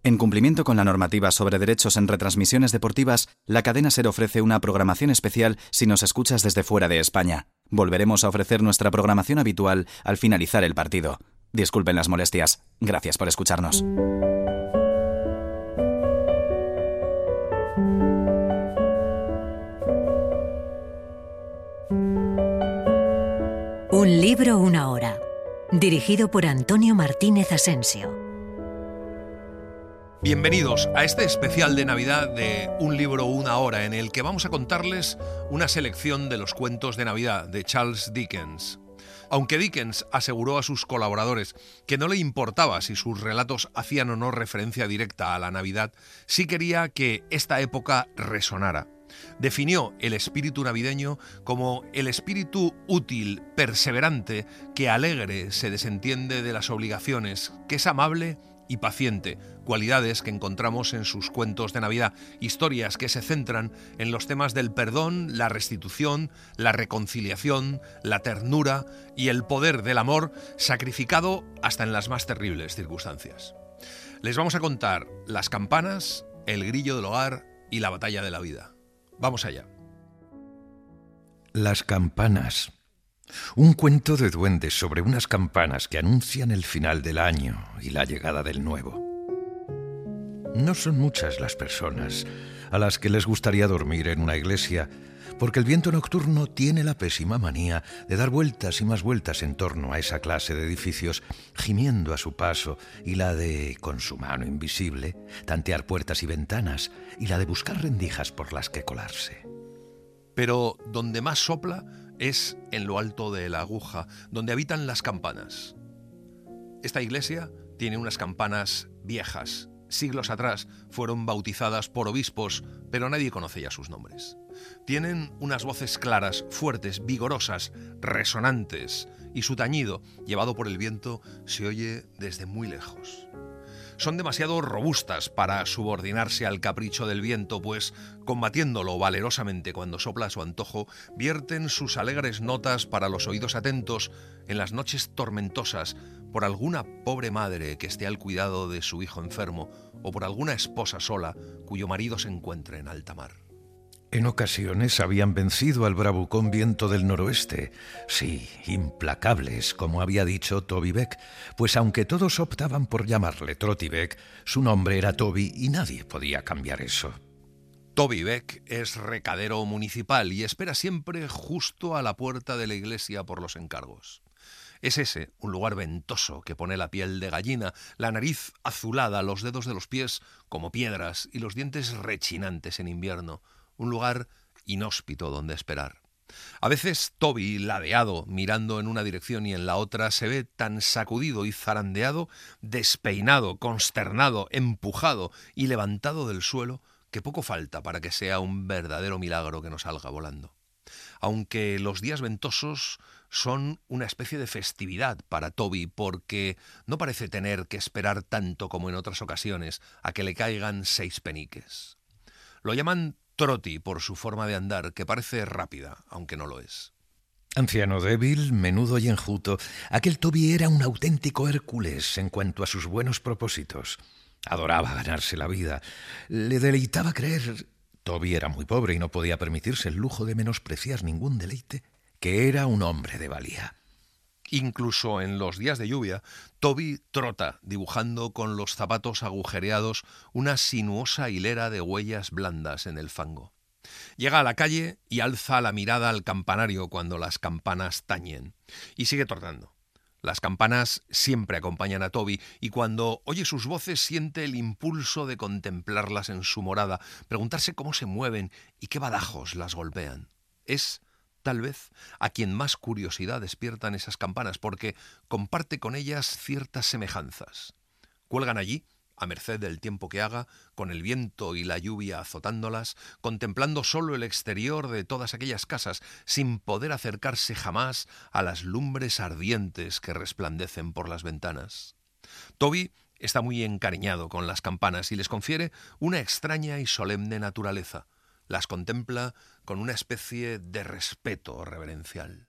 En cumplimiento con la normativa sobre derechos en retransmisiones deportivas, la cadena SER ofrece una programación especial si nos escuchas desde fuera de España. Volveremos a ofrecer nuestra programación habitual al finalizar el partido. Disculpen las molestias. Gracias por escucharnos. Un libro, una hora. Dirigido por Antonio Martínez Asensio. Bienvenidos a este especial de Navidad de Un libro, una hora, en el que vamos a contarles una selección de los cuentos de Navidad de Charles Dickens. Aunque Dickens aseguró a sus colaboradores que no le importaba si sus relatos hacían o no referencia directa a la Navidad, sí quería que esta época resonara. Definió el espíritu navideño como el espíritu útil, perseverante, que alegre se desentiende de las obligaciones, que es amable y paciente, cualidades que encontramos en sus cuentos de Navidad, historias que se centran en los temas del perdón, la restitución, la reconciliación, la ternura y el poder del amor sacrificado hasta en las más terribles circunstancias. Les vamos a contar Las campanas, El grillo del hogar y La batalla de la vida. Vamos allá. Las campanas. Un cuento de duendes sobre unas campanas que anuncian el final del año y la llegada del nuevo. No son muchas las personas a las que les gustaría dormir en una iglesia, porque el viento nocturno tiene la pésima manía de dar vueltas y más vueltas en torno a esa clase de edificios, gimiendo a su paso, y la de, con su mano invisible, tantear puertas y ventanas, y la de buscar rendijas por las que colarse. Pero donde más sopla es en lo alto de la aguja, donde habitan las campanas. Esta iglesia tiene unas campanas viejas. Siglos atrás fueron bautizadas por obispos, pero nadie conoce ya sus nombres. Tienen unas voces claras, fuertes, vigorosas, resonantes, y su tañido, llevado por el viento, se oye desde muy lejos. Son demasiado robustas para subordinarse al capricho del viento, pues, combatiéndolo valerosamente cuando sopla a su antojo, vierten sus alegres notas para los oídos atentos en las noches tormentosas por alguna pobre madre que esté al cuidado de su hijo enfermo o por alguna esposa sola cuyo marido se encuentre en alta mar. En ocasiones habían vencido al bravucón viento del noroeste, sí, implacables, como había dicho Toby Veck, pues aunque todos optaban por llamarle Trotty Veck, su nombre era Toby y nadie podía cambiar eso. Toby Veck es recadero municipal y espera siempre justo a la puerta de la iglesia por los encargos. Es ese un lugar ventoso que pone la piel de gallina, la nariz azulada, los dedos de los pies como piedras y los dientes rechinantes en invierno. Un lugar inhóspito donde esperar. A veces Toby, ladeado, mirando en una dirección y en la otra, se ve tan sacudido y zarandeado, despeinado, consternado, empujado y levantado del suelo, que poco falta para que sea un verdadero milagro que no salga volando. Aunque los días ventosos son una especie de festividad para Toby, porque no parece tener que esperar tanto como en otras ocasiones a que le caigan 6 peniques. Lo llaman Trotty por su forma de andar, que parece rápida, aunque no lo es. Anciano débil, menudo y enjuto, aquel Toby era un auténtico Hércules en cuanto a sus buenos propósitos. Adoraba ganarse la vida. Le deleitaba creer, Toby era muy pobre y no podía permitirse el lujo de menospreciar ningún deleite, que era un hombre de valía. Incluso en los días de lluvia, Toby trota dibujando con los zapatos agujereados una sinuosa hilera de huellas blandas en el fango. Llega a la calle y alza la mirada al campanario cuando las campanas tañen. Y sigue trotando. Las campanas siempre acompañan a Toby y cuando oye sus voces siente el impulso de contemplarlas en su morada, preguntarse cómo se mueven y qué badajos las golpean. Es tal vez a quien más curiosidad despiertan esas campanas, porque comparte con ellas ciertas semejanzas. Cuelgan allí, a merced del tiempo que haga, con el viento y la lluvia azotándolas, contemplando solo el exterior de todas aquellas casas, sin poder acercarse jamás a las lumbres ardientes que resplandecen por las ventanas. Toby está muy encariñado con las campanas y les confiere una extraña y solemne naturaleza. Las contempla con una especie de respeto reverencial.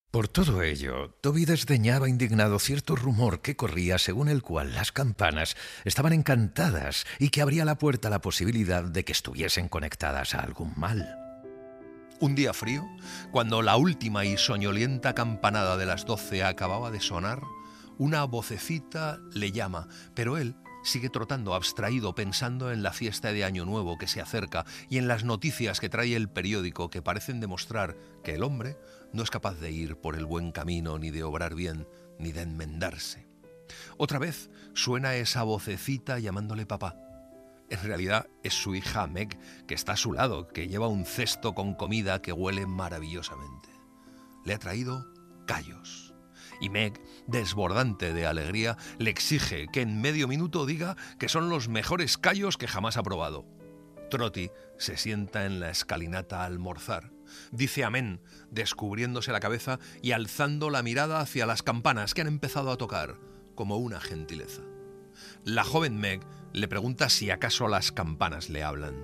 Por todo ello, Toby desdeñaba indignado cierto rumor que corría según el cual las campanas estaban encantadas y que abría la puerta a la posibilidad de que estuviesen conectadas a algún mal. Un día frío, cuando la última y soñolienta campanada de las 12 acababa de sonar, una vocecita le llama, pero él sigue trotando abstraído pensando en la fiesta de Año Nuevo que se acerca y en las noticias que trae el periódico que parecen demostrar que el hombre no es capaz de ir por el buen camino, ni de obrar bien, ni de enmendarse. Otra vez suena esa vocecita llamándole papá. En realidad es su hija Meg, que está a su lado, que lleva un cesto con comida que huele maravillosamente. Le ha traído callos. Y Meg, desbordante de alegría, le exige que en medio minuto diga que son los mejores callos que jamás ha probado. Trotty se sienta en la escalinata a almorzar. Dice amén, descubriéndose la cabeza y alzando la mirada hacia las campanas que han empezado a tocar, como una gentileza. La joven Meg le pregunta si acaso las campanas le hablan.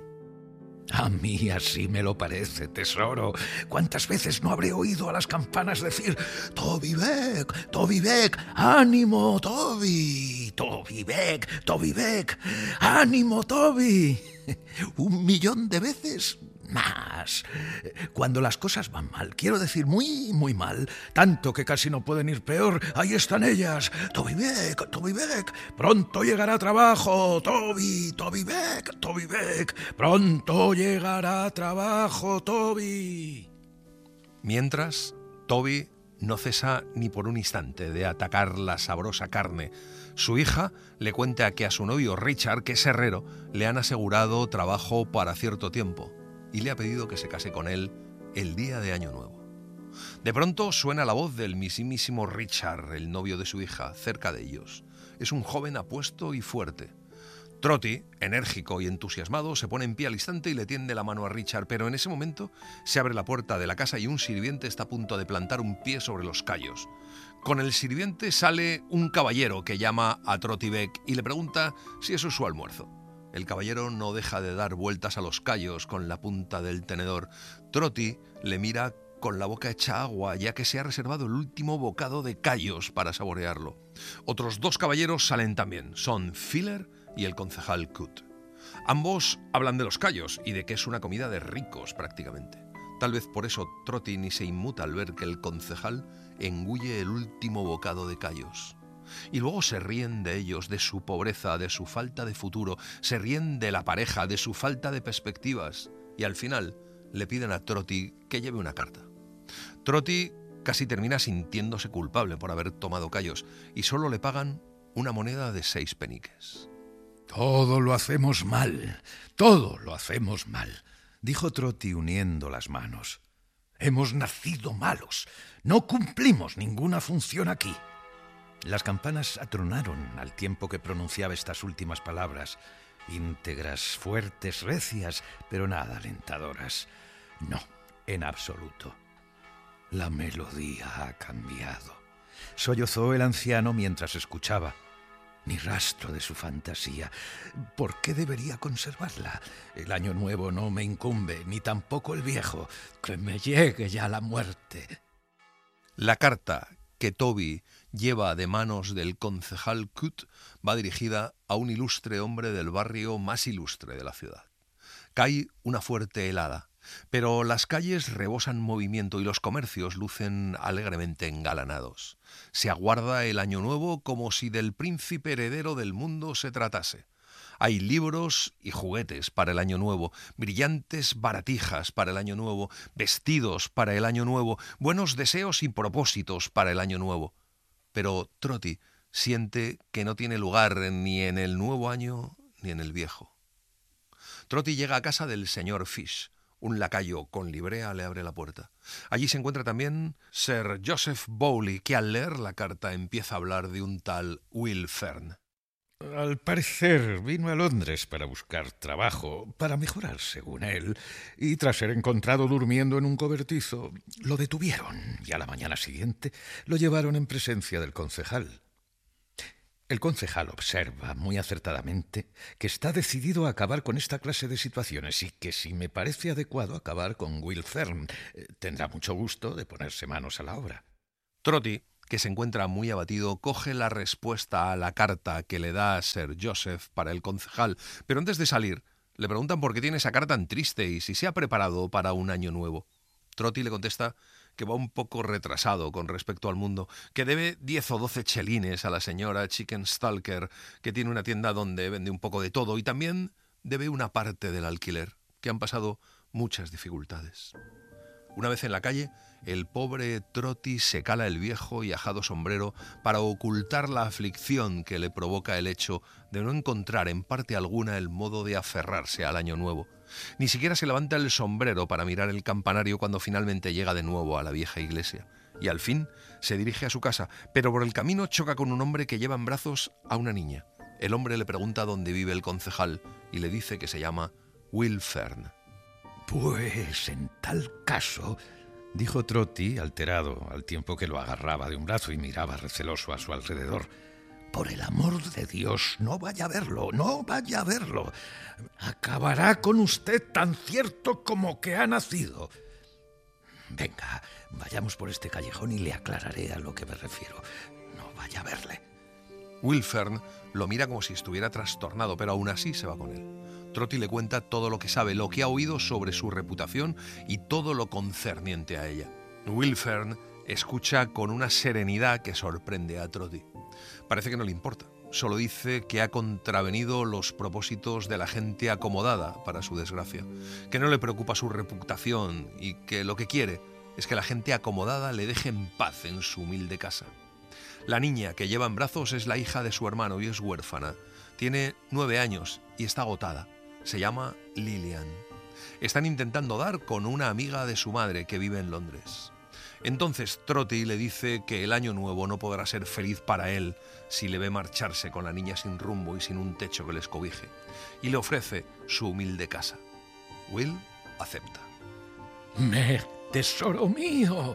A mí así me lo parece, tesoro. ¿Cuántas veces no habré oído a las campanas decir «Toby Beck, Toby Beck, ánimo, Toby! Toby Beck, Toby Beck, ánimo, Toby!» 1.000.000 de veces más. Cuando las cosas van mal, quiero decir muy, muy mal, tanto que casi no pueden ir peor, ahí están ellas. Toby Beck, Toby Beck, pronto llegará trabajo. Toby, Toby Beck, Toby Beck, pronto llegará trabajo, Toby. Mientras, Toby no cesa ni por un instante de atacar la sabrosa carne. Su hija le cuenta que a su novio Richard, que es herrero, le han asegurado trabajo para cierto tiempo y le ha pedido que se case con él el día de Año Nuevo. De pronto suena la voz del mismísimo Richard, el novio de su hija, cerca de ellos. Es un joven apuesto y fuerte. Trotty, enérgico y entusiasmado, se pone en pie al instante y le tiende la mano a Richard, pero en ese momento se abre la puerta de la casa y un sirviente está a punto de plantar un pie sobre los callos. Con el sirviente sale un caballero que llama a Trotty Beck y le pregunta si eso es su almuerzo. El caballero no deja de dar vueltas a los callos con la punta del tenedor. Trotty le mira con la boca hecha agua, ya que se ha reservado el último bocado de callos para saborearlo. Otros 2 caballeros salen también, son Filler y el concejal Cut. Ambos hablan de los callos y de que es una comida de ricos prácticamente. Tal vez por eso Trotty ni se inmuta al ver que el concejal engulle el último bocado de callos. Y luego se ríen de ellos, de su pobreza, de su falta de futuro, se ríen de la pareja, de su falta de perspectivas, y al final le piden a Trotty que lleve una carta. Trotty casi termina sintiéndose culpable por haber tomado callos, y solo le pagan una moneda de 6 peniques. Todo lo hacemos mal, dijo Trotty uniendo las manos. Hemos nacido malos, no cumplimos ninguna función aquí. Las campanas atronaron al tiempo que pronunciaba estas últimas palabras, íntegras, fuertes, recias, pero nada alentadoras. No, en absoluto. La melodía ha cambiado. Sollozó el anciano mientras escuchaba. Ni rastro de su fantasía. ¿Por qué debería conservarla? El año nuevo no me incumbe, ni tampoco el viejo. Que me llegue ya la muerte. La carta que Toby lleva de manos del concejal Cut va dirigida a un ilustre hombre del barrio más ilustre de la ciudad. Cae una fuerte helada, pero las calles rebosan movimiento y los comercios lucen alegremente engalanados. Se aguarda el año nuevo como si del príncipe heredero del mundo se tratase. Hay libros y juguetes para el año nuevo, brillantes baratijas para el año nuevo, vestidos para el año nuevo, buenos deseos y propósitos para el año nuevo. Pero Trotty siente que no tiene lugar ni en el nuevo año ni en el viejo. Trotty llega a casa del señor Fish. Un lacayo con librea le abre la puerta. Allí se encuentra también Sir Joseph Bowley, que al leer la carta empieza a hablar de un tal Will Fern. Al parecer vino a Londres para buscar trabajo, para mejorar según él, y tras ser encontrado durmiendo en un cobertizo, lo detuvieron y a la mañana siguiente lo llevaron en presencia del concejal. El concejal observa muy acertadamente que está decidido a acabar con esta clase de situaciones y que si me parece adecuado acabar con Will Fern, tendrá mucho gusto de ponerse manos a la obra. Trotty, que se encuentra muy abatido, coge la respuesta a la carta que le da Sir Joseph para el concejal, pero antes de salir le preguntan por qué tiene esa cara tan triste y si se ha preparado para un año nuevo. Trotty le contesta que va un poco retrasado con respecto al mundo, que debe 10 o 12 chelines a la señora Chicken Stalker, que tiene una tienda donde vende un poco de todo, y también debe una parte del alquiler, que han pasado muchas dificultades. Una vez en la calle, el pobre Trotty se cala el viejo y ajado sombrero para ocultar la aflicción que le provoca el hecho de no encontrar en parte alguna el modo de aferrarse al año nuevo. Ni siquiera se levanta el sombrero para mirar el campanario cuando finalmente llega de nuevo a la vieja iglesia. Y al fin se dirige a su casa, pero por el camino choca con un hombre que lleva en brazos a una niña. El hombre le pregunta dónde vive el concejal y le dice que se llama Will Fern. Pues en tal caso, dijo Trotty, alterado, al tiempo que lo agarraba de un brazo y miraba receloso a su alrededor, por el amor de Dios, no vaya a verlo, no vaya a verlo. Acabará con usted tan cierto como que ha nacido. Venga, vayamos por este callejón y le aclararé a lo que me refiero. No vaya a verle. Will Fern lo mira como si estuviera trastornado, pero aún así se va con él. Trotty le cuenta todo lo que sabe, lo que ha oído sobre su reputación y todo lo concerniente a ella. Will Fern escucha con una serenidad que sorprende a Trotty. Parece que no le importa. Solo dice que ha contravenido los propósitos de la gente acomodada, para su desgracia, que no le preocupa su reputación y que lo que quiere es que la gente acomodada le deje en paz en su humilde casa. La niña que lleva en brazos es la hija de su hermano y es huérfana. Tiene 9 años y está agotada. Se llama Lillian. Están intentando dar con una amiga de su madre que vive en Londres. Entonces Trotty le dice que el año nuevo no podrá ser feliz para él si le ve marcharse con la niña sin rumbo y sin un techo que les cobije, y le ofrece su humilde casa. Will acepta. ¡Tesoro mío!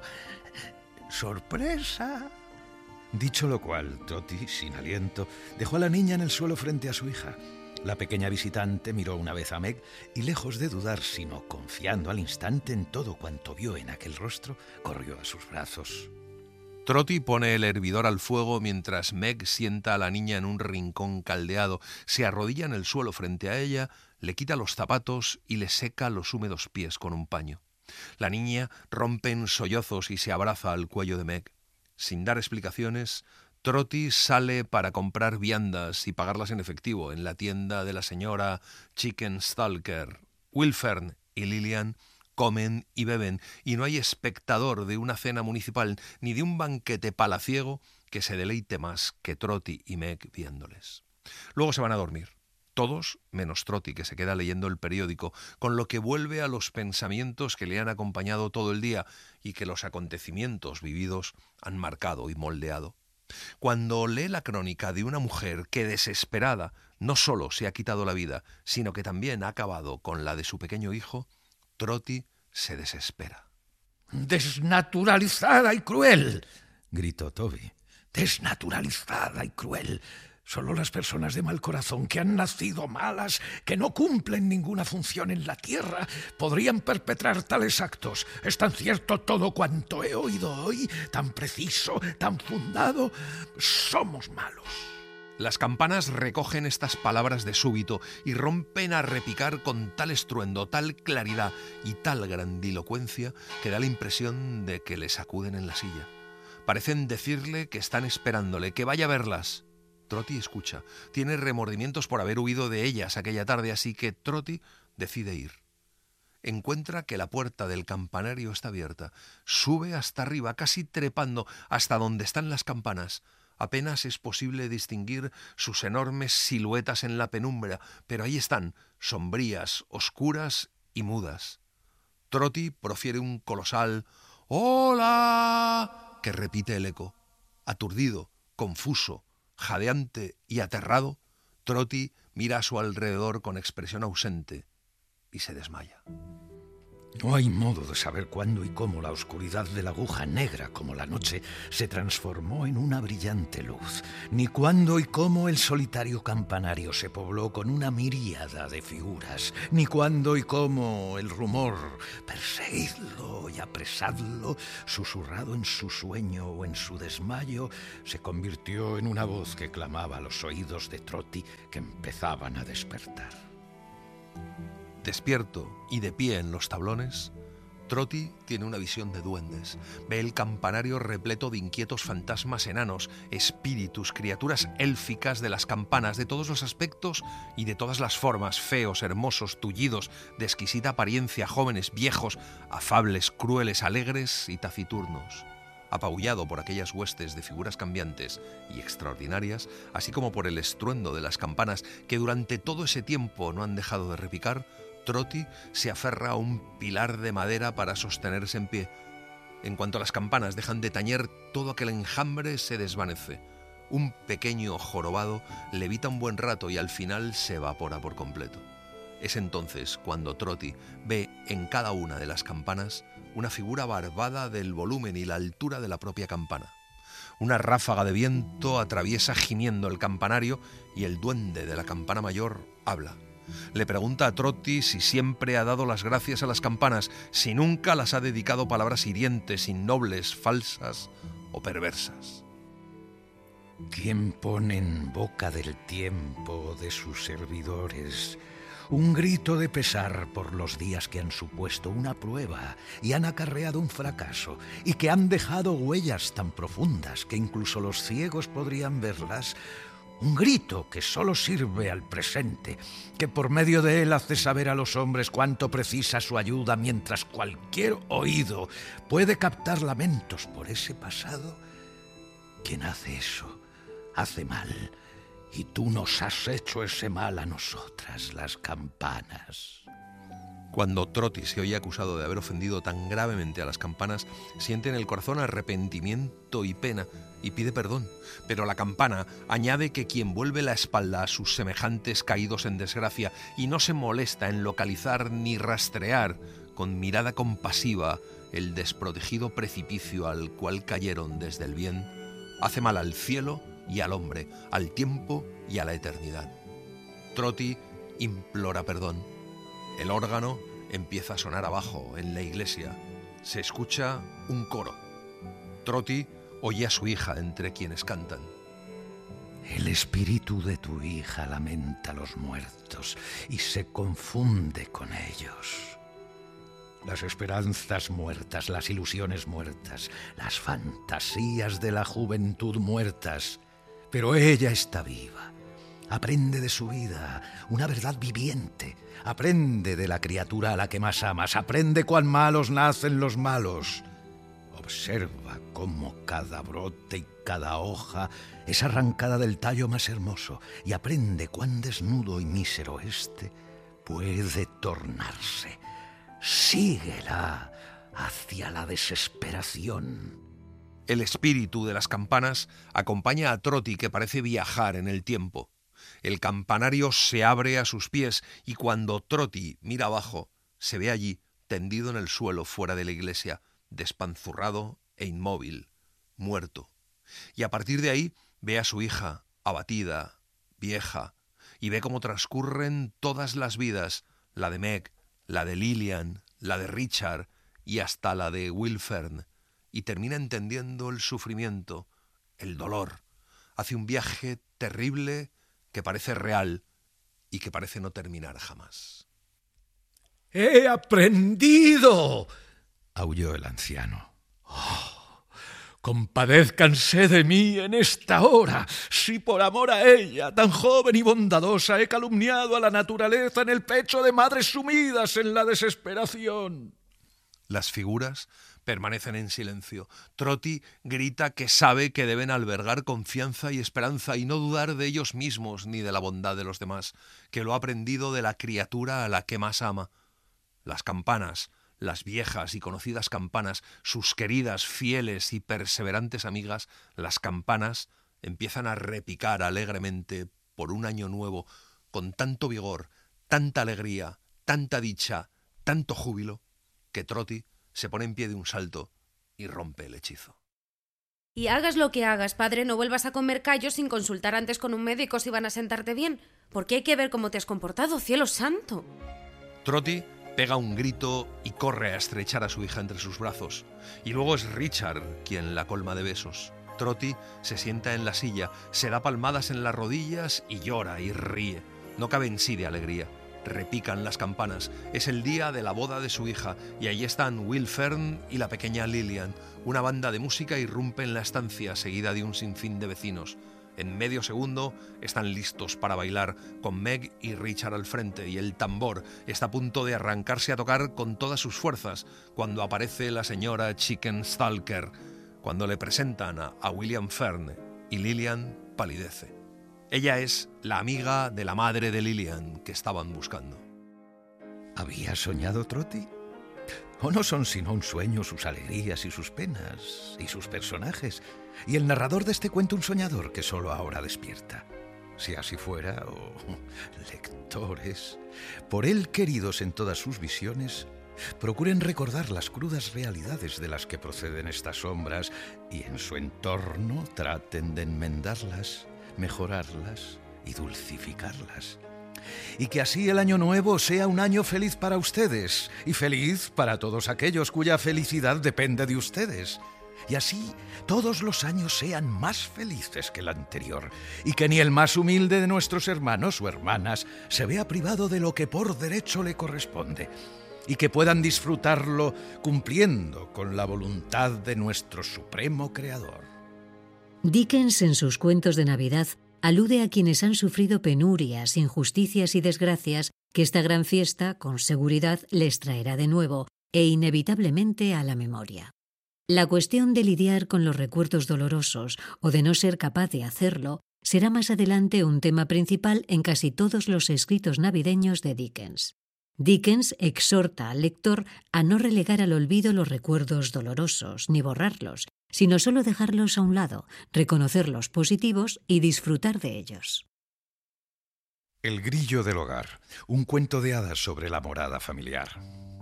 ¡Sorpresa! Dicho lo cual, Trotty, sin aliento, dejó a la niña en el suelo frente a su hija. La pequeña visitante miró una vez a Meg y, lejos de dudar, sino confiando al instante en todo cuanto vio en aquel rostro, corrió a sus brazos. Trotty pone el hervidor al fuego mientras Meg sienta a la niña en un rincón caldeado, se arrodilla en el suelo frente a ella, le quita los zapatos y le seca los húmedos pies con un paño. La niña rompe en sollozos y se abraza al cuello de Meg. Sin dar explicaciones, Trotty sale para comprar viandas y pagarlas en efectivo en la tienda de la señora Chicken Stalker. Will Fern y Lillian comen y beben, y no hay espectador de una cena municipal ni de un banquete palaciego que se deleite más que Trotty y Meg viéndoles. Luego se van a dormir, todos menos Trotty, que se queda leyendo el periódico, con lo que vuelve a los pensamientos que le han acompañado todo el día y que los acontecimientos vividos han marcado y moldeado. Cuando lee la crónica de una mujer que, desesperada, no solo se ha quitado la vida, sino que también ha acabado con la de su pequeño hijo, Trotty se desespera. ¡Desnaturalizada y cruel!, gritó Toby. ¡Desnaturalizada y cruel! Solo las personas de mal corazón, que han nacido malas, que no cumplen ninguna función en la tierra, podrían perpetrar tales actos. Es tan cierto todo cuanto he oído hoy, tan preciso, tan fundado. Somos malos. Las campanas recogen estas palabras de súbito y rompen a repicar con tal estruendo, tal claridad y tal grandilocuencia que da la impresión de que le sacuden en la silla. Parecen decirle que están esperándole, que vaya a verlas. Trotty escucha. Tiene remordimientos por haber huido de ellas aquella tarde, así que Trotty decide ir. Encuentra que la puerta del campanario está abierta. Sube hasta arriba, casi trepando hasta donde están las campanas. Apenas es posible distinguir sus enormes siluetas en la penumbra, pero ahí están, sombrías, oscuras y mudas. Trotty profiere un colosal ¡Hola!, que repite el eco. Aturdido, confuso, jadeante y aterrado, Trotty mira a su alrededor con expresión ausente y se desmaya. No hay modo de saber cuándo y cómo la oscuridad de la aguja, negra como la noche, se transformó en una brillante luz, ni cuándo y cómo el solitario campanario se pobló con una miríada de figuras, ni cuándo y cómo el rumor, perseguidlo y apresadlo, susurrado en su sueño o en su desmayo, se convirtió en una voz que clamaba a los oídos de Trotty, que empezaban a despertar. Despierto y de pie en los tablones, Trotty tiene una visión de duendes. Ve el campanario repleto de inquietos fantasmas enanos, espíritus, criaturas élficas de las campanas, de todos los aspectos y de todas las formas, feos, hermosos, tullidos, de exquisita apariencia, jóvenes, viejos, afables, crueles, alegres y taciturnos. Apabullado por aquellas huestes de figuras cambiantes y extraordinarias, así como por el estruendo de las campanas que durante todo ese tiempo no han dejado de repicar, Trotty se aferra a un pilar de madera para sostenerse en pie. En cuanto las campanas dejan de tañer, todo aquel enjambre se desvanece. Un pequeño jorobado levita un buen rato y al final se evapora por completo. Es entonces cuando Trotty ve en cada una de las campanas una figura barbada del volumen y la altura de la propia campana. Una ráfaga de viento atraviesa gimiendo el campanario y el duende de la campana mayor habla. Le pregunta a Trotty si siempre ha dado las gracias a las campanas, si nunca las ha dedicado palabras hirientes, innobles, falsas o perversas. ¿Quién pone en boca del tiempo de sus servidores un grito de pesar por los días que han supuesto una prueba y han acarreado un fracaso y que han dejado huellas tan profundas que incluso los ciegos podrían verlas? Un grito que solo sirve al presente, que por medio de él hace saber a los hombres cuánto precisa su ayuda, mientras cualquier oído puede captar lamentos por ese pasado. Quien hace eso, hace mal, y tú nos has hecho ese mal a nosotras, las campanas. Cuando Trotty se oye acusado de haber ofendido tan gravemente a las campanas, siente en el corazón arrepentimiento y pena y pide perdón. Pero la campana añade que quien vuelve la espalda a sus semejantes caídos en desgracia y no se molesta en localizar ni rastrear con mirada compasiva el desprotegido precipicio al cual cayeron desde el bien, hace mal al cielo y al hombre, al tiempo y a la eternidad. Trotty implora perdón. El órgano empieza a sonar abajo, en la iglesia. Se escucha un coro. Trotty oye a su hija entre quienes cantan. El espíritu de tu hija lamenta a los muertos y se confunde con ellos. Las esperanzas muertas, las ilusiones muertas, las fantasías de la juventud muertas. Pero ella está viva. Aprende de su vida, una verdad viviente. Aprende de la criatura a la que más amas. Aprende cuán malos nacen los malos. Observa cómo cada brote y cada hoja es arrancada del tallo más hermoso y aprende cuán desnudo y mísero éste puede tornarse. Síguela hacia la desesperación. El espíritu de las campanas acompaña a Trotty, que parece viajar en el tiempo. El campanario se abre a sus pies y cuando Trotty mira abajo, se ve allí, tendido en el suelo fuera de la iglesia, despanzurrado e inmóvil, muerto. Y a partir de ahí ve a su hija, abatida, vieja, y ve cómo transcurren todas las vidas, la de Meg, la de Lillian, la de Richard y hasta la de Will Fern, y termina entendiendo el sufrimiento, el dolor. Hace un viaje terrible que parece real y que parece no terminar jamás. ¡He aprendido!, aulló el anciano. ¡Oh! Compadézcanse de mí en esta hora, si por amor a ella, tan joven y bondadosa, he calumniado a la naturaleza en el pecho de madres sumidas en la desesperación. Las figuras permanecen en silencio. Trotty grita que sabe que deben albergar confianza y esperanza y no dudar de ellos mismos ni de la bondad de los demás, que lo ha aprendido de la criatura a la que más ama. Las campanas, las viejas y conocidas campanas, sus queridas, fieles y perseverantes amigas, las campanas empiezan a repicar alegremente por un año nuevo, con tanto vigor, tanta alegría, tanta dicha, tanto júbilo, que Trotty se pone en pie de un salto y rompe el hechizo. Y hagas lo que hagas, padre, no vuelvas a comer callos sin consultar antes con un médico si van a sentarte bien, porque hay que ver cómo te has comportado, cielo santo. Trotty pega un grito y corre a estrechar a su hija entre sus brazos. Y luego es Richard quien la colma de besos. Trotty se sienta en la silla, se da palmadas en las rodillas y llora y ríe. No cabe en sí de alegría. Repican las campanas. Es el día de la boda de su hija y allí están Will Fern y la pequeña Lillian. Una banda de música irrumpe en la estancia seguida de un sinfín de vecinos. En medio segundo están listos para bailar, con Meg y Richard al frente, y el tambor está a punto de arrancarse a tocar con todas sus fuerzas cuando aparece la señora Chicken Stalker. Cuando le presentan a William Fern y Lillian palidece. Ella es la amiga de la madre de Lillian que estaban buscando. ¿Había soñado Trotty? ¿O no son sino un sueño sus alegrías y sus penas y sus personajes? Y el narrador de este cuento un soñador que solo ahora despierta. Si así fuera, lectores, por él queridos en todas sus visiones, procuren recordar las crudas realidades de las que proceden estas sombras y en su entorno traten de enmendarlas, mejorarlas y dulcificarlas. Y que así el año nuevo sea un año feliz para ustedes y feliz para todos aquellos cuya felicidad depende de ustedes. Y así todos los años sean más felices que el anterior y que ni el más humilde de nuestros hermanos o hermanas se vea privado de lo que por derecho le corresponde y que puedan disfrutarlo cumpliendo con la voluntad de nuestro supremo Creador. Dickens, en sus cuentos de Navidad, alude a quienes han sufrido penurias, injusticias y desgracias que esta gran fiesta, con seguridad, les traerá de nuevo e inevitablemente a la memoria. La cuestión de lidiar con los recuerdos dolorosos o de no ser capaz de hacerlo será más adelante un tema principal en casi todos los escritos navideños de Dickens. Dickens exhorta al lector a no relegar al olvido los recuerdos dolorosos, ni borrarlos, sino solo dejarlos a un lado, reconocer los positivos y disfrutar de ellos. El grillo del hogar, un cuento de hadas sobre la morada familiar.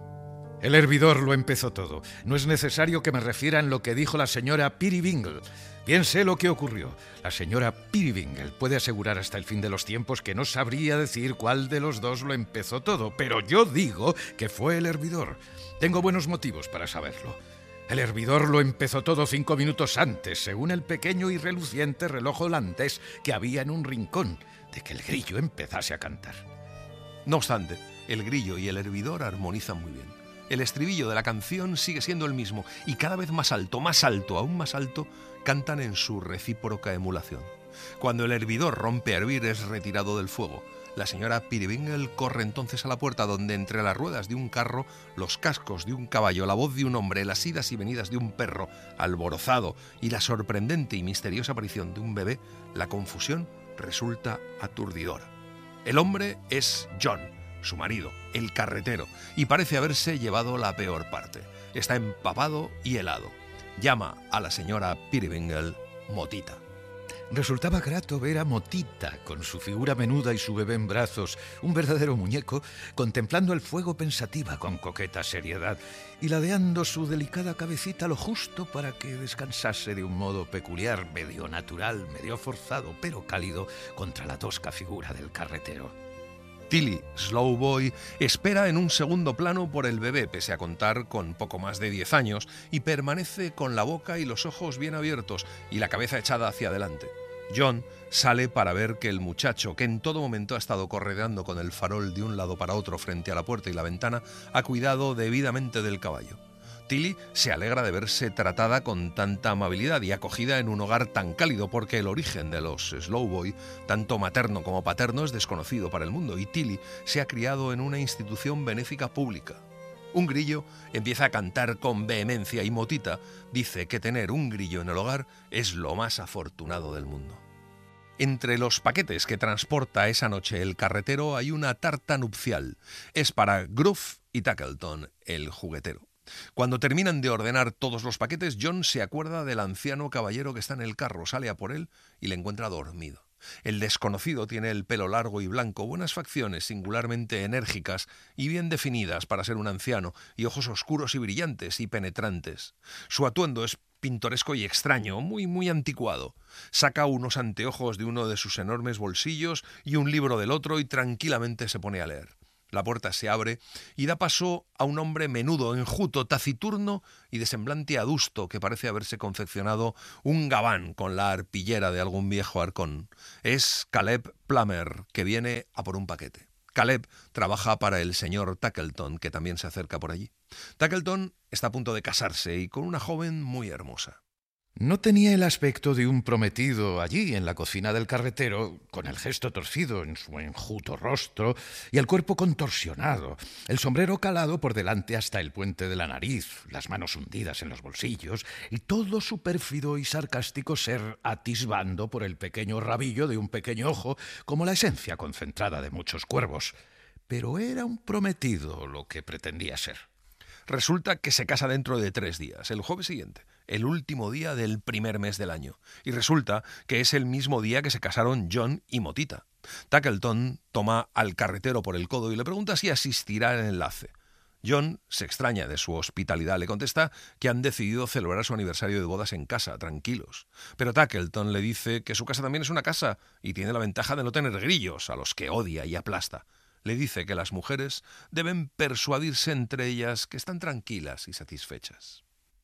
El hervidor lo empezó todo. No es necesario que me refiera en lo que dijo la señora Peerybingle. Bien sé lo que ocurrió. La señora Peerybingle puede asegurar hasta el fin de los tiempos que no sabría decir cuál de los dos lo empezó todo, pero yo digo que fue el hervidor. Tengo buenos motivos para saberlo. El hervidor lo empezó todo 5 minutos antes, según el pequeño y reluciente reloj holandés que había en un rincón, de que el grillo empezase a cantar. No obstante, el grillo y el hervidor armonizan muy bien. El estribillo de la canción sigue siendo el mismo y cada vez más alto, aún más alto, cantan en su recíproca emulación. Cuando el hervidor rompe a hervir es retirado del fuego. La señora Peerybingle corre entonces a la puerta donde entre las ruedas de un carro, los cascos de un caballo, la voz de un hombre, las idas y venidas de un perro alborozado y la sorprendente y misteriosa aparición de un bebé, la confusión resulta aturdidora. El hombre es John, su marido, el carretero, y parece haberse llevado la peor parte. Está empapado y helado. Llama a la señora Peerybingle Motita. Resultaba grato ver a Motita, con su figura menuda y su bebé en brazos, un verdadero muñeco, contemplando el fuego pensativa con coqueta seriedad y ladeando su delicada cabecita lo justo para que descansase de un modo peculiar, medio natural, medio forzado, pero cálido, contra la tosca figura del carretero. Tilly Slowboy espera en un segundo plano por el bebé, pese a contar con poco más de 10 años, y permanece con la boca y los ojos bien abiertos y la cabeza echada hacia adelante. John sale para ver que el muchacho, que en todo momento ha estado correteando con el farol de un lado para otro frente a la puerta y la ventana, ha cuidado debidamente del caballo. Tilly se alegra de verse tratada con tanta amabilidad y acogida en un hogar tan cálido, porque el origen de los Slowboy, tanto materno como paterno, es desconocido para el mundo, y Tilly se ha criado en una institución benéfica pública. Un grillo empieza a cantar con vehemencia y Motita dice que tener un grillo en el hogar es lo más afortunado del mundo. Entre los paquetes que transporta esa noche el carretero hay una tarta nupcial. Es para Gruff y Tackleton, el juguetero. Cuando terminan de ordenar todos los paquetes, John se acuerda del anciano caballero que está en el carro, sale a por él y le encuentra dormido. El desconocido tiene el pelo largo y blanco, buenas facciones singularmente enérgicas y bien definidas para ser un anciano, y ojos oscuros y brillantes y penetrantes. Su atuendo es pintoresco y extraño, muy anticuado. Saca unos anteojos de uno de sus enormes bolsillos y un libro del otro y tranquilamente se pone a leer. La puerta se abre y da paso a un hombre menudo, enjuto, taciturno y de semblante adusto que parece haberse confeccionado un gabán con la arpillera de algún viejo arcón. Es Caleb Plummer, que viene a por un paquete. Caleb trabaja para el señor Tackleton, que también se acerca por allí. Tackleton está a punto de casarse y con una joven muy hermosa. No tenía el aspecto de un prometido allí en la cocina del carretero, con el gesto torcido en su enjuto rostro y el cuerpo contorsionado, el sombrero calado por delante hasta el puente de la nariz, las manos hundidas en los bolsillos y todo su pérfido y sarcástico ser atisbando por el pequeño rabillo de un pequeño ojo como la esencia concentrada de muchos cuervos. Pero era un prometido lo que pretendía ser. Resulta que se casa dentro de 3 días, el jueves siguiente, el último día del primer mes del año. Y resulta que es el mismo día que se casaron John y Motita. Tackleton toma al carretero por el codo y le pregunta si asistirá al enlace. John se extraña de su hospitalidad, le contesta que han decidido celebrar su aniversario de bodas en casa, tranquilos. Pero Tackleton le dice que su casa también es una casa y tiene la ventaja de no tener grillos, a los que odia y aplasta. Le dice que las mujeres deben persuadirse entre ellas que están tranquilas y satisfechas.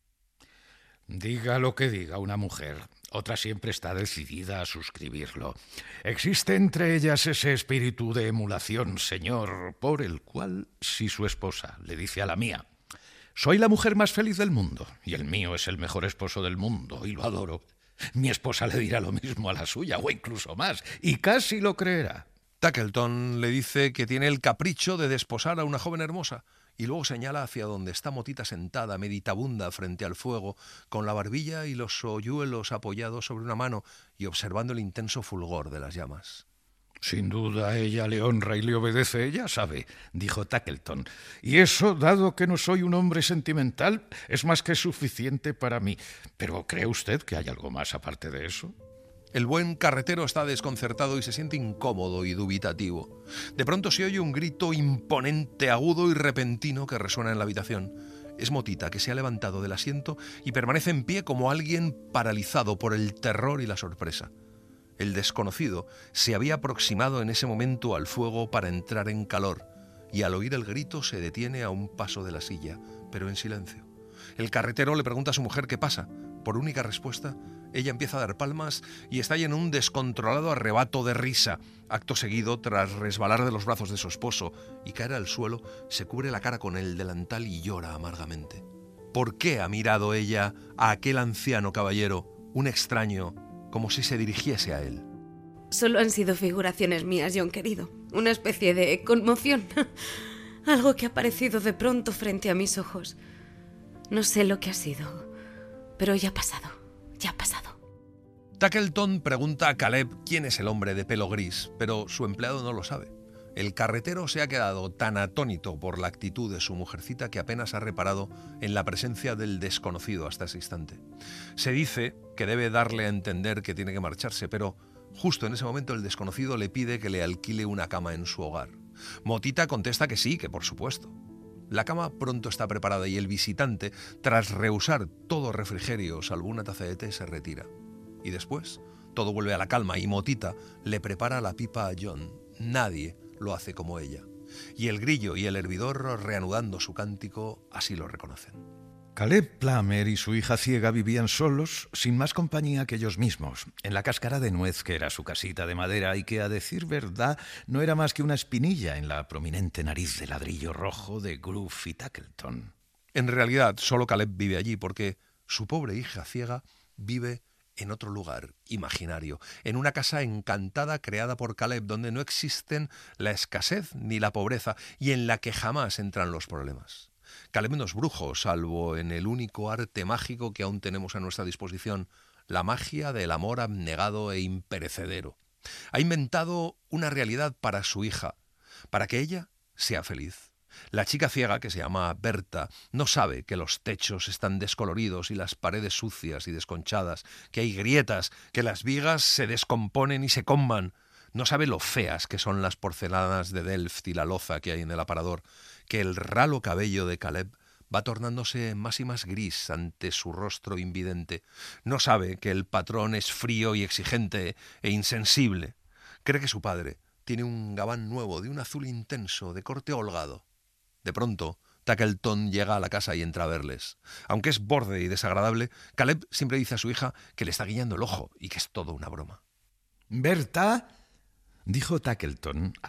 Diga lo que diga una mujer, otra siempre está decidida a suscribirlo. Existe entre ellas ese espíritu de emulación, señor, por el cual, si su esposa le dice a la mía: soy la mujer más feliz del mundo, y el mío es el mejor esposo del mundo, y lo adoro, mi esposa le dirá lo mismo a la suya, o incluso más, y casi lo creerá. Tackleton le dice que tiene el capricho de desposar a una joven hermosa y luego señala hacia donde está Motita sentada, meditabunda, frente al fuego, con la barbilla y los hoyuelos apoyados sobre una mano y observando el intenso fulgor de las llamas. Sin duda ella le honra y le obedece, ella sabe, dijo Tackleton. Y eso, dado que no soy un hombre sentimental, es más que suficiente para mí. ¿Pero cree usted que hay algo más aparte de eso? El buen carretero está desconcertado y se siente incómodo y dubitativo. De pronto se oye un grito imponente, agudo y repentino que resuena en la habitación. Es Motita, que se ha levantado del asiento y permanece en pie como alguien paralizado por el terror y la sorpresa. El desconocido se había aproximado en ese momento al fuego para entrar en calor y al oír el grito se detiene a un paso de la silla, pero en silencio. El carretero le pregunta a su mujer qué pasa. Por única respuesta, ella empieza a dar palmas y estalla en un descontrolado arrebato de risa. Acto seguido, tras resbalar de los brazos de su esposo y caer al suelo, se cubre la cara con el delantal y llora amargamente. ¿Por qué ha mirado ella a aquel anciano caballero, un extraño, como si se dirigiese a él? Solo han sido figuraciones mías, John querido. Una especie de conmoción. Algo que ha aparecido de pronto frente a mis ojos. No sé lo que ha sido, pero ya ha pasado. Tackleton pregunta a Caleb quién es el hombre de pelo gris, pero su empleado no lo sabe. El carretero se ha quedado tan atónito por la actitud de su mujercita que apenas ha reparado en la presencia del desconocido hasta ese instante. Se dice que debe darle a entender que tiene que marcharse, pero justo en ese momento el desconocido le pide que le alquile una cama en su hogar. Motita contesta que sí, que por supuesto. La cama pronto está preparada y el visitante, tras rehusar todo refrigerio salvo una taza de té, se retira. Y después, todo vuelve a la calma y Motita le prepara la pipa a John. Nadie lo hace como ella. Y el grillo y el hervidor, reanudando su cántico, así lo reconocen. Caleb Plummer y su hija ciega vivían solos, sin más compañía que ellos mismos, en la cáscara de nuez que era su casita de madera y que, a decir verdad, no era más que una espinilla en la prominente nariz de ladrillo rojo de Groove y Tackleton. En realidad, solo Caleb vive allí porque su pobre hija ciega vive en otro lugar imaginario, en una casa encantada creada por Caleb, donde no existen la escasez ni la pobreza y en la que jamás entran los problemas. Caleb no es brujo, salvo en el único arte mágico que aún tenemos a nuestra disposición, la magia del amor abnegado e imperecedero. Ha inventado una realidad para su hija, para que ella sea feliz. La chica ciega, que se llama Berta, no sabe que los techos están descoloridos y las paredes sucias y desconchadas, que hay grietas, que las vigas se descomponen y se comban. No sabe lo feas que son las porcelanas de Delft y la loza que hay en el aparador, que el ralo cabello de Caleb va tornándose más y más gris ante su rostro invidente. No sabe que el patrón es frío y exigente e insensible. Cree que su padre tiene un gabán nuevo de un azul intenso, de corte holgado. De pronto, Tackleton llega a la casa y entra a verles. Aunque es borde y desagradable, Caleb siempre dice a su hija que le está guiñando el ojo y que es todo una broma. «¿Berta?», dijo Tackleton,